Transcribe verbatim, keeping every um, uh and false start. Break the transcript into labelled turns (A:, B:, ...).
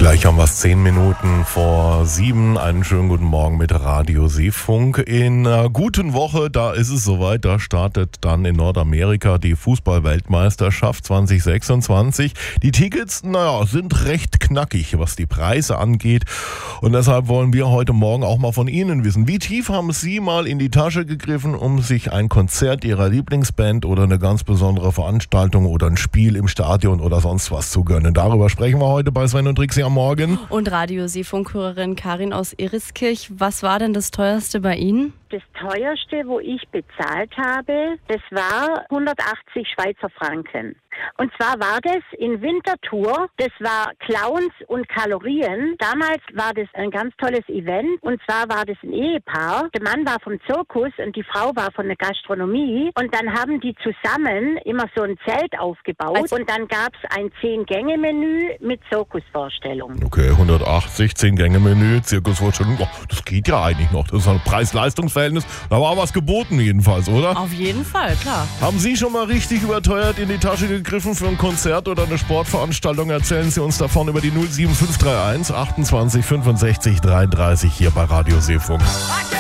A: Gleich haben wir es zehn Minuten vor sieben. Einen schönen guten Morgen mit Radio Seefunk. In einer guten Woche, da ist es soweit, da startet dann in Nordamerika die Fußball-Weltmeisterschaft zwanzig sechsundzwanzig. Die Tickets, naja, sind recht knackig, was die Preise angeht. Und deshalb wollen wir heute Morgen auch mal von Ihnen wissen, wie tief haben Sie mal in die Tasche gegriffen, um sich ein Konzert Ihrer Lieblingsband oder eine ganz besondere Veranstaltung oder ein Spiel im Stadion oder sonst was zu gönnen. Darüber sprechen wir heute bei Sven und Trixie am Morgen.
B: Und Radio Seefunk-Hörerin Karin aus Eriskirch, was war denn das teuerste bei Ihnen?
C: Das teuerste, wo ich bezahlt habe, das war hundertachtzig Schweizer Franken. Und zwar war das in Winterthur, das war Clowns und Kalorien. Damals war das ein ganz tolles Event und zwar war das ein Ehepaar. Der Mann war vom Zirkus und die Frau war von der Gastronomie und dann haben die zusammen immer so ein Zelt aufgebaut also und dann gab es ein zehn-Gänge-Menü mit Zirkusvorstellung.
A: Okay, hundertachtzig, zehn-Gänge-Menü, Zirkusvorstellung, oh, das geht ja eigentlich noch. Das ist ein Preis-Leistungs-Verhältnis. Da war was geboten jedenfalls, oder?
B: Auf jeden Fall, klar.
A: Haben Sie schon mal richtig überteuert in die Tasche gegriffen für ein Konzert oder eine Sportveranstaltung? Erzählen Sie uns davon über die null sieben fünf drei eins achtundzwanzig fünfundsechzig dreiunddreißig hier bei Radio Seefunk.